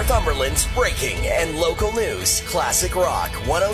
Northumberland's breaking and local news. Classic Rock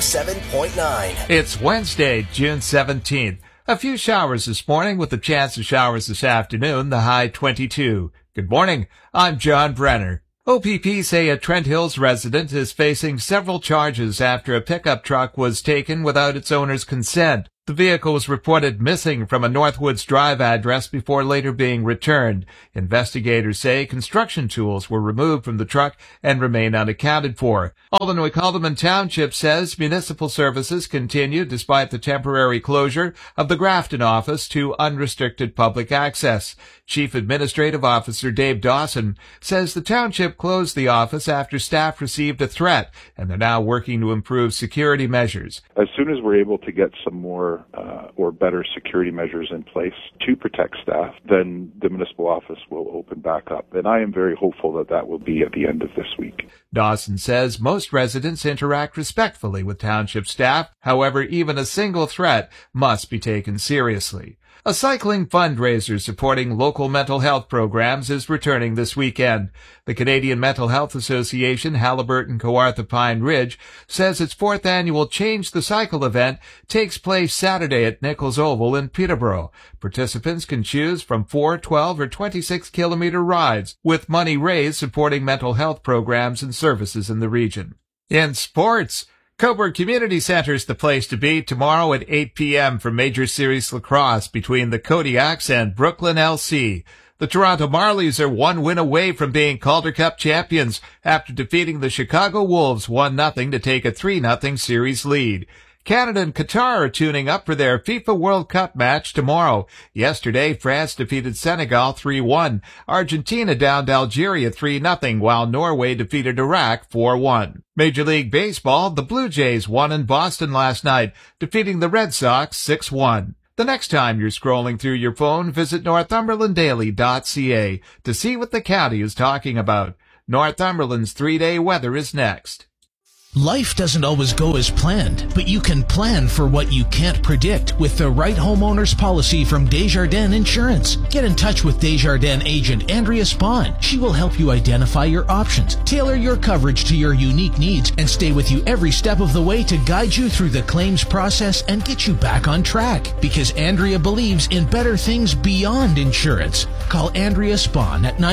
107.9. It's Wednesday, June 17th. A few showers this morning with a chance of showers this afternoon, the high 22. Good morning. I'm John Brenner. OPP say a Trent Hills resident is facing several charges after a pickup truck was taken without its owner's consent. The vehicle was reported missing from a Northwoods Drive address before later being returned. Investigators say construction tools were removed from the truck and remain unaccounted for. Aldenoy-Calderman Township says municipal services continue despite the temporary closure of the Grafton office to unrestricted public access. Chief Administrative Officer Dave Dawson says the township closed the office after staff received a threat, and they're now working to improve security measures. As soon as we're able to get some more or better security measures in place to protect staff, then the municipal office will open back up. And I am very hopeful that that will be at the end of this week. Dawson says most residents interact respectfully with township staff. However, even a single threat must be taken seriously. A cycling fundraiser supporting local mental health programs is returning this weekend. The Canadian Mental Health Association, Haliburton Kawartha Pine Ridge, says its fourth annual Change the Cycle event takes place Saturday at Nichols Oval in Peterborough. Participants can choose from 4, 12, or 26-kilometer rides, with money raised supporting mental health programs and services in the region. In sports, Cobourg Community Centre is the place to be tomorrow at 8 p.m. for Major Series lacrosse between the Kodiaks and Brooklyn LC. The Toronto Marlies are one win away from being Calder Cup champions after defeating the Chicago Wolves 1-0 to take a 3-0 series lead. Canada and Qatar are tuning up for their FIFA World Cup match tomorrow. Yesterday, France defeated Senegal 3-1. Argentina downed Algeria 3-0, while Norway defeated Iraq 4-1. Major League Baseball, the Blue Jays won in Boston last night, defeating the Red Sox 6-1. The next time you're scrolling through your phone, visit northumberlanddaily.ca to see what the county is talking about. Northumberland's 3-day weather is next. Life doesn't always go as planned, but you can plan for what you can't predict with the right homeowner's policy from Desjardins Insurance. Get in touch with Desjardins agent Andrea Spahn. She will help you identify your options, tailor your coverage to your unique needs, and stay with you every step of the way to guide you through the claims process and get you back on track. Because Andrea believes in better things beyond insurance. Call Andrea Spahn at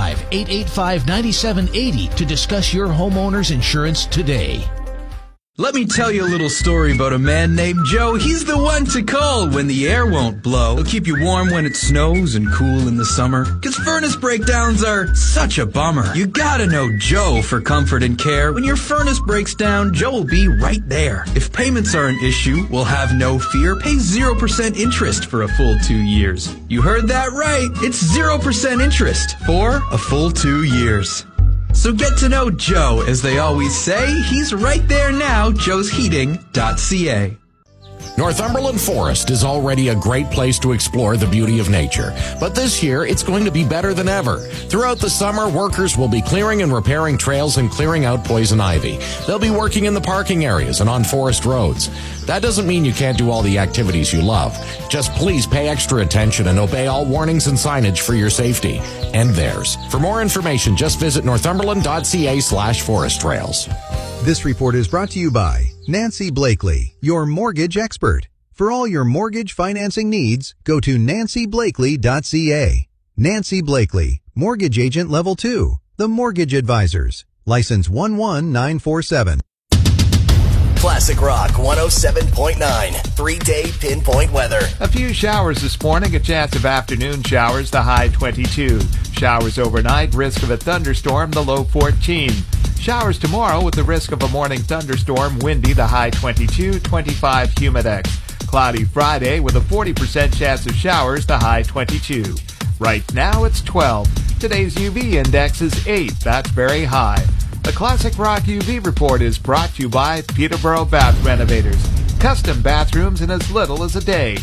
905-885-9780 to discuss your homeowner's insurance today. Let me tell you a little story about a man named Joe. He's the one to call when the air won't blow. He'll keep you warm when it snows and cool in the summer. 'Cause furnace breakdowns are such a bummer. You gotta know Joe for comfort and care. When your furnace breaks down, Joe will be right there. If payments are an issue, we'll have no fear. Pay 0% interest for a full 2 years. You heard that right. It's 0% interest for a full 2 years. So get to know Joe. As they always say, he's right there now, joesheating.ca. Northumberland Forest is already a great place to explore the beauty of nature, but this year it's going to be better than ever. Throughout the summer, workers will be clearing and repairing trails and clearing out poison ivy. They'll be working in the parking areas and on forest roads. That doesn't mean you can't do all the activities you love. Just please pay extra attention and obey all warnings and signage for your safety and theirs. For more information, just visit northumberland.ca/forest trails. This report is brought to you by Nancy Blakely, your mortgage expert. For all your mortgage financing needs, go to nancyblakely.ca. Nancy Blakely, Mortgage Agent Level 2, The Mortgage Advisors, License 11947. Classic Rock 107.9. 3-day pinpoint weather. A few showers this morning, a chance of afternoon showers, the high 22. Showers overnight, risk of a thunderstorm, the low 14. Showers tomorrow with the risk of a morning thunderstorm, windy, the high 22, 25 humidex. Cloudy Friday with a 40% chance of showers, the high 22. Right now it's 12. Today's UV index is 8. That's very high. The Classic Rock UV report is brought to you by Peterborough Bath Renovators. Custom bathrooms in as little as a day.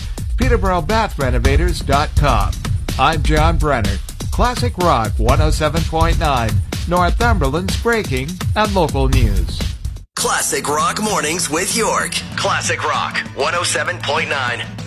PeterboroughBathRenovators.com. I'm John Brenner. Classic Rock 107.9. Northumberland's breaking and local news. Classic Rock Mornings with York. Classic Rock 107.9.